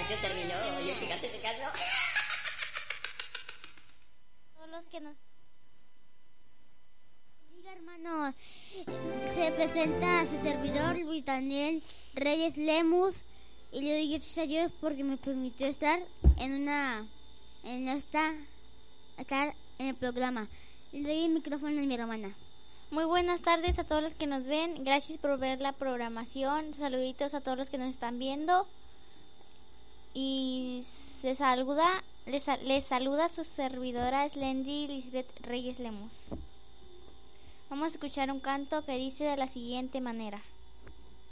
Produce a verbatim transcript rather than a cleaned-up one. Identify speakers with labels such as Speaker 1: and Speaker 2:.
Speaker 1: canción terminó. Oye, fíjate, se casó.
Speaker 2: Todos los que nos... Diga, hermano, se presenta a su servidor Luis Daniel Reyes Lemus y le doy gracias a Dios porque me permitió estar en una... en esta... estar en el programa. Le doy el micrófono a mi hermana.
Speaker 3: Muy buenas tardes a todos los que nos ven. Gracias por ver la programación. Saluditos a todos los que nos están viendo. Y se saluda, les, les saluda su servidora Slendy Lisbeth Reyes Lemus. Vamos a escuchar un canto que dice de la siguiente manera.